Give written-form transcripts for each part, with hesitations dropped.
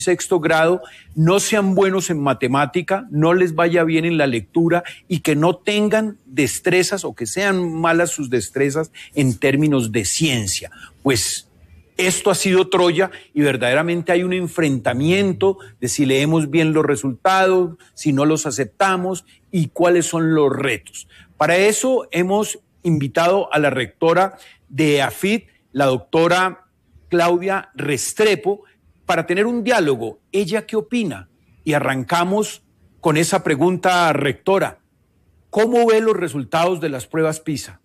sexto grado no sean buenos en matemática, no les vaya bien en la lectura y que no tengan destrezas o que sean malas sus destrezas en términos de ciencia. Pues esto ha sido Troya y verdaderamente hay un enfrentamiento de si leemos bien los resultados, si no los aceptamos y cuáles son los retos. Para eso hemos invitado a la rectora de AFIT, la doctora Claudia Restrepo, para tener un diálogo. ¿Ella qué opina? Y arrancamos con esa pregunta, rectora. ¿Cómo ve los resultados de las pruebas PISA?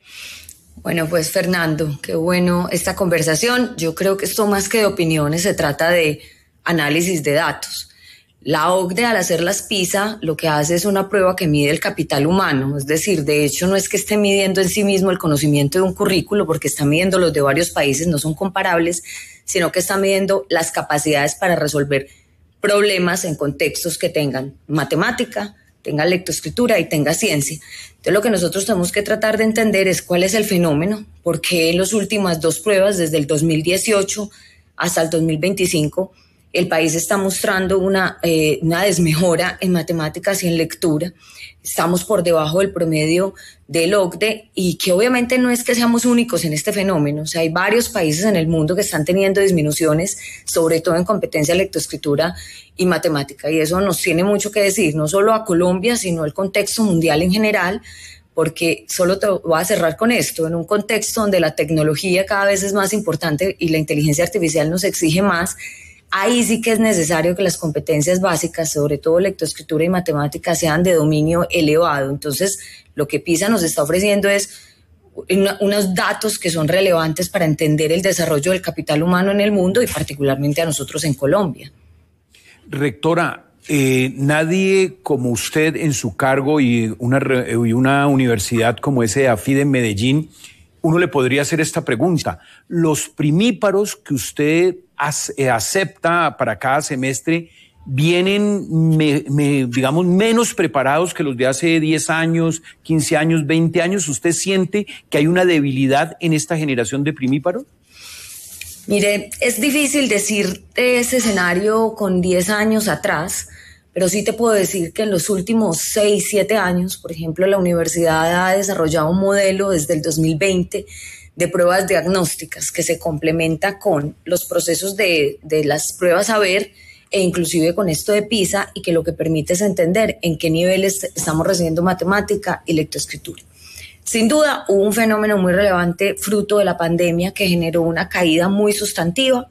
Bueno, pues Fernando, qué bueno esta conversación. Yo creo que esto más que de opiniones se trata de análisis de datos. La OCDE, al hacer las PISA, lo que hace es una prueba que mide el capital humano. Es decir, de hecho no es que esté midiendo en sí mismo el conocimiento de un currículo, porque está midiendo los de varios países, no son comparables, sino que está midiendo las capacidades para resolver problemas en contextos que tengan matemática, tenga lectoescritura y tenga ciencia. Entonces lo que nosotros tenemos que tratar de entender es cuál es el fenómeno, porque en las últimas dos pruebas, desde el 2018 hasta el 2025, el país está mostrando una desmejora en matemáticas y en lectura. Estamos por debajo del promedio del OCDE y que obviamente no es que seamos únicos en este fenómeno. O sea, hay varios países en el mundo que están teniendo disminuciones, sobre todo en competencia de lectoescritura y matemática. Y eso nos tiene mucho que decir, no solo a Colombia, sino al contexto mundial en general, porque solo te voy a cerrar con esto, en un contexto donde la tecnología cada vez es más importante y la inteligencia artificial nos exige más. Ahí sí que es necesario que las competencias básicas, sobre todo lectoescritura y matemáticas, sean de dominio elevado. Entonces, lo que PISA nos está ofreciendo es unos datos que son relevantes para entender el desarrollo del capital humano en el mundo y particularmente a nosotros en Colombia. Rectora, nadie como usted en su cargo y una universidad como ese AFID en Medellín, uno le podría hacer esta pregunta. Los primíparos que usted acepta para cada semestre vienen, digamos, menos preparados que los de hace 10 años, 15 años, 20 años. ¿Usted siente que hay una debilidad en esta generación de primíparos? Mire, es difícil decir ese escenario con 10 años atrás, pero sí te puedo decir que en los últimos 6, 7 años, por ejemplo, la universidad ha desarrollado un modelo desde el 2020 de pruebas diagnósticas que se complementa con los procesos de las pruebas saber e inclusive con esto de PISA, y que lo que permite es entender en qué niveles estamos recibiendo matemática y lectoescritura. Sin duda hubo un fenómeno muy relevante fruto de la pandemia que generó una caída muy sustantiva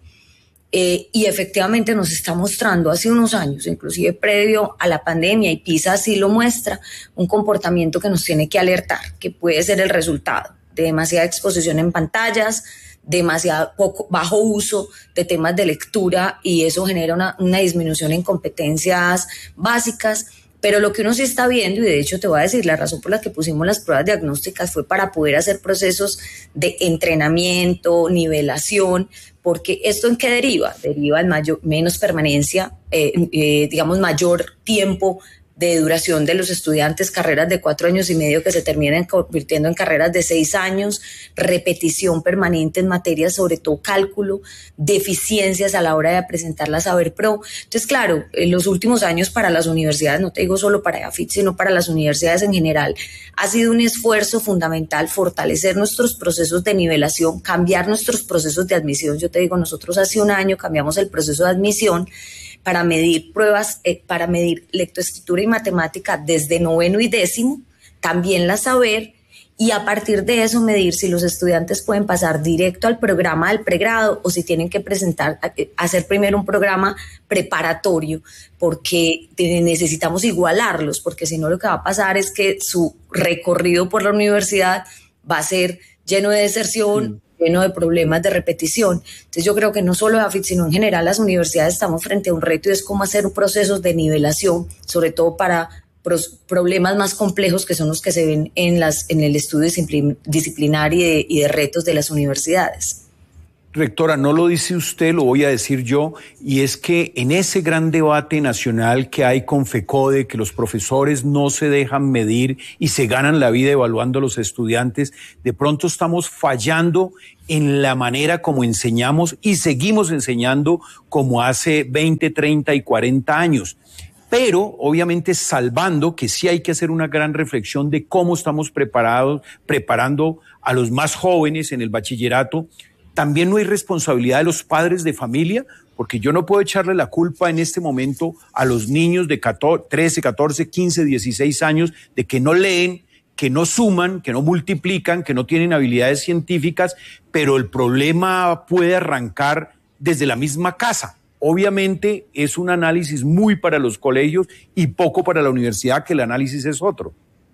y efectivamente nos está mostrando hace unos años, inclusive previo a la pandemia, y PISA así lo muestra, un comportamiento que nos tiene que alertar, que puede ser el resultado de demasiada exposición en pantallas, demasiado bajo uso de temas de lectura, y eso genera una disminución en competencias básicas. Pero lo que uno sí está viendo, y de hecho te voy a decir, la razón por la que pusimos las pruebas diagnósticas fue para poder hacer procesos de entrenamiento, nivelación, porque ¿esto en qué deriva? Deriva en menos permanencia, digamos mayor tiempo de duración de los estudiantes, carreras de 4 años y medio que se terminan convirtiendo en carreras de 6 años, repetición permanente en materias, sobre todo cálculo, deficiencias a la hora de presentar la Saber Pro. Entonces, claro, en los últimos años para las universidades, no te digo solo para AFIT, sino para las universidades en general, ha sido un esfuerzo fundamental fortalecer nuestros procesos de nivelación, cambiar nuestros procesos de admisión. Yo te digo, nosotros hace un año cambiamos el proceso de admisión para medir pruebas, para medir lectoescritura y matemática desde 9º y 10º, también la Saber, y a partir de eso medir si los estudiantes pueden pasar directo al programa del pregrado o si tienen que hacer primero un programa preparatorio, porque necesitamos igualarlos, porque si no lo que va a pasar es que su recorrido por la universidad va a ser lleno de deserción, lleno de problemas de repetición. Entonces yo creo que no solo AFIT, sino en general las universidades estamos frente a un reto, y es cómo hacer procesos de nivelación, sobre todo para problemas más complejos que son los que se ven en el estudio disciplinar y de retos de las universidades. Rectora, no lo dice usted, lo voy a decir yo, y es que en ese gran debate nacional que hay con FECODE, que los profesores no se dejan medir y se ganan la vida evaluando a los estudiantes, de pronto estamos fallando en la manera como enseñamos y seguimos enseñando como hace 20, 30 y 40 años. Pero obviamente salvando que sí hay que hacer una gran reflexión de cómo estamos preparando a los más jóvenes en el bachillerato. También no hay responsabilidad de los padres de familia, porque yo no puedo echarle la culpa en este momento a los niños de 13, 14, 15, 16 años de que no leen, que no suman, que no multiplican, que no tienen habilidades científicas, pero el problema puede arrancar desde la misma casa. Obviamente es un análisis muy para los colegios y poco para la universidad, que el análisis es otro.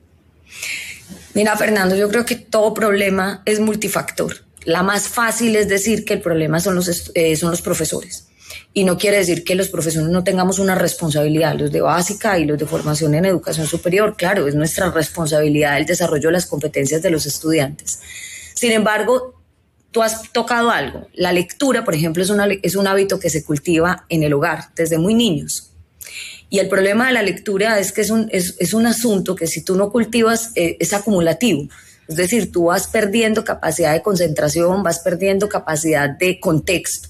Mira, Fernando, yo creo que todo problema es multifactor. La más fácil es decir que el problema son los profesores. Y no quiere decir que los profesores no tengamos una responsabilidad, los de básica y los de formación en educación superior. Claro, es nuestra responsabilidad el desarrollo de las competencias de los estudiantes. Sin embargo, tú has tocado algo. La lectura, por ejemplo, es un hábito que se cultiva en el hogar desde muy niños. Y el problema de la lectura es que es un asunto que si tú no cultivas es acumulativo. Es decir, tú vas perdiendo capacidad de concentración, vas perdiendo capacidad de contexto,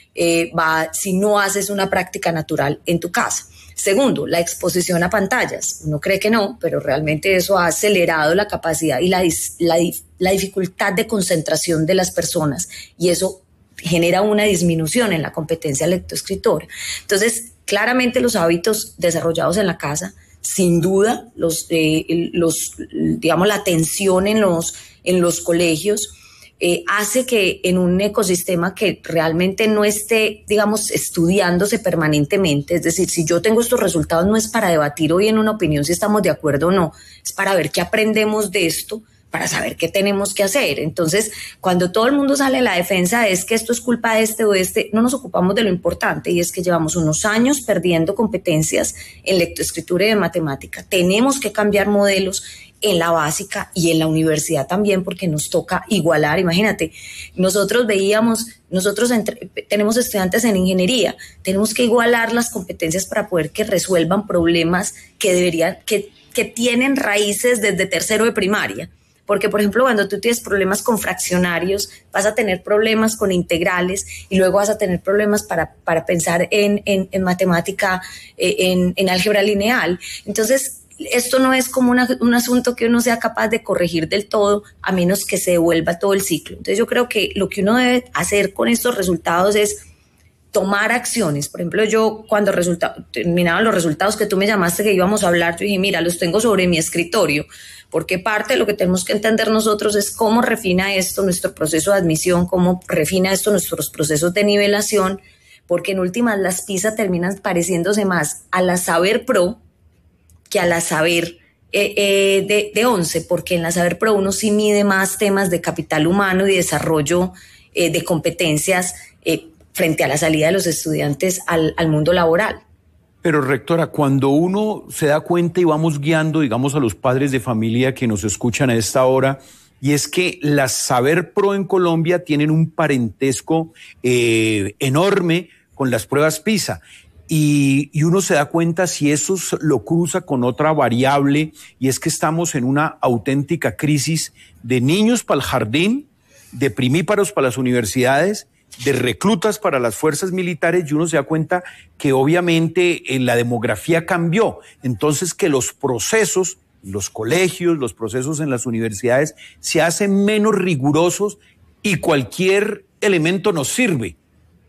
si no haces una práctica natural en tu casa. Segundo, la exposición a pantallas. Uno cree que no, pero realmente eso ha acelerado la capacidad y la dificultad de concentración de las personas, y eso genera una disminución en la competencia lectoescritora. Entonces, claramente los hábitos desarrollados en la casa, sin duda, digamos, la atención en los colegios hace que en un ecosistema que realmente no esté, digamos, estudiándose permanentemente, es decir, si yo tengo estos resultados no es para debatir hoy en una opinión si estamos de acuerdo o no, es para ver qué aprendemos de esto, para saber qué tenemos que hacer. Entonces, cuando todo el mundo sale a la defensa es que esto es culpa de este o de este, no nos ocupamos de lo importante, y es que llevamos unos años perdiendo competencias en lectoescritura y de matemática. Tenemos que cambiar modelos en la básica y en la universidad también, porque nos toca igualar. Imagínate, nosotros tenemos estudiantes en ingeniería, tenemos que igualar las competencias para poder que resuelvan problemas que tienen raíces desde tercero de primaria. Porque, por ejemplo, cuando tú tienes problemas con fraccionarios, vas a tener problemas con integrales y luego vas a tener problemas para pensar en matemática, en álgebra lineal. Entonces, esto no es como un asunto que uno sea capaz de corregir del todo, a menos que se devuelva todo el ciclo. Entonces, yo creo que lo que uno debe hacer con estos resultados es tomar acciones. Por ejemplo, yo cuando terminaban los resultados que tú me llamaste que íbamos a hablar, yo dije, mira, los tengo sobre mi escritorio, porque parte de lo que tenemos que entender nosotros es cómo refina esto nuestro proceso de admisión, cómo refina esto nuestros procesos de nivelación, porque en últimas las PISA terminan pareciéndose más a la Saber Pro que a la Saber de 11, porque en la Saber Pro uno sí mide más temas de capital humano y desarrollo de competencias frente a la salida de los estudiantes al mundo laboral. Pero, rectora, cuando uno se da cuenta y vamos guiando, digamos, a los padres de familia que nos escuchan a esta hora, y es que las Saber Pro en Colombia tienen un parentesco enorme con las pruebas PISA. Y uno se da cuenta si eso lo cruza con otra variable, y es que estamos en una auténtica crisis de niños para el jardín, de primíparos para las universidades, de reclutas para las fuerzas militares, y uno se da cuenta que obviamente la demografía cambió. Entonces, que los procesos, los colegios, los procesos en las universidades se hacen menos rigurosos y cualquier elemento nos sirve.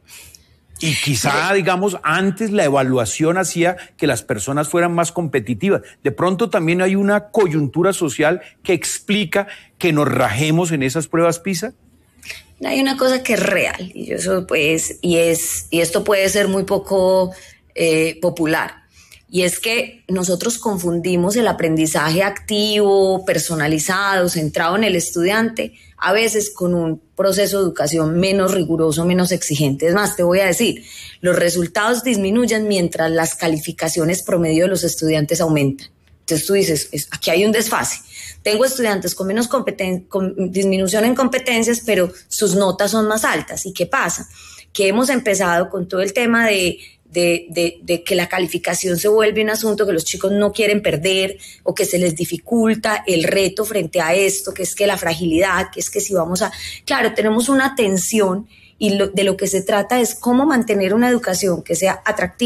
Y quizá, digamos, antes la evaluación hacía que las personas fueran más competitivas. De pronto también hay una coyuntura social que explica que nos rajemos en esas pruebas PISA. Hay una cosa que es real, y eso pues, y esto puede ser muy poco popular, y es que nosotros confundimos el aprendizaje activo, personalizado, centrado en el estudiante, a veces con un proceso de educación menos riguroso, menos exigente. Es más, te voy a decir, los resultados disminuyen mientras las calificaciones promedio de los estudiantes aumentan. Entonces tú dices, aquí hay un desfase. tengo estudiantes con menos con disminución en competencias, pero sus notas son más altas. ¿Y qué pasa? Que hemos empezado con todo el tema de que la calificación se vuelve un asunto que los chicos no quieren perder o que se les dificulta el reto frente a esto, que es que la fragilidad, que es que si vamos a... Claro, tenemos una tensión y de lo que se trata es cómo mantener una educación que sea atractiva